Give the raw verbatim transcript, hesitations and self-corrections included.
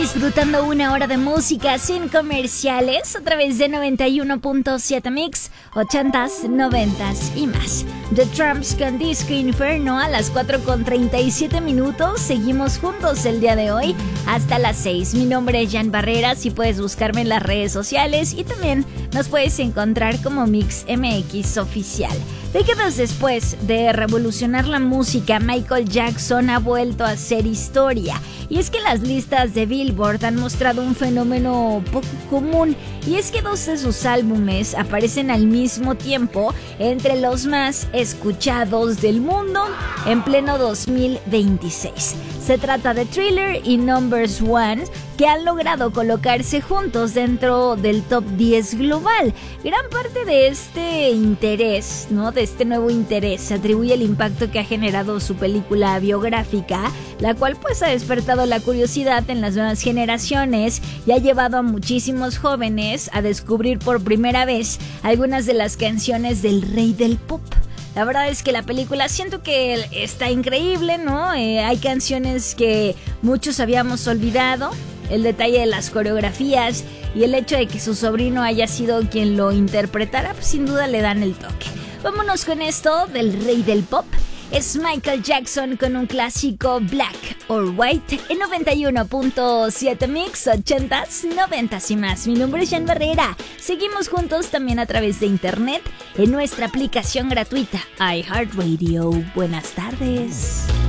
disfrutando una hora de música sin comerciales a través de noventa y uno punto siete Mix, ochentas, noventas y más. The Tramps con Disco Inferno a las cuatro con treinta y siete minutos. Seguimos juntos el día de hoy hasta las seis. Mi nombre es Jan Barreras y puedes buscarme en las redes sociales y también nos puedes encontrar como Mix M X Oficial. Décadas después de revolucionar la música, Michael Jackson ha vuelto a hacer historia. Y es que las listas de Billboard han mostrado un fenómeno poco común, y es que dos de sus álbumes aparecen al mismo tiempo entre los más escuchados del mundo en pleno dos mil veintiséis. Se trata de Thriller y Numbers One, que han logrado colocarse juntos dentro del top diez global. Gran parte de este interés, ¿no? de este nuevo interés, se atribuye al impacto que ha generado su película biográfica, la cual pues ha despertado la curiosidad en las nuevas generaciones y ha llevado a muchísimos jóvenes a descubrir por primera vez algunas de las canciones del rey del pop. La verdad es que la película siento que está increíble, ¿no? Eh, hay canciones que muchos habíamos olvidado. El detalle de las coreografías y el hecho de que su sobrino haya sido quien lo interpretara, pues sin duda le dan el toque. Vámonos con esto del rey del pop. Es Michael Jackson con un clásico Black or White en noventa y uno punto siete Mix, ochentas, noventas y más. Mi nombre es Jan Barrera. Seguimos juntos también a través de internet en nuestra aplicación gratuita iHeartRadio. Buenas tardes.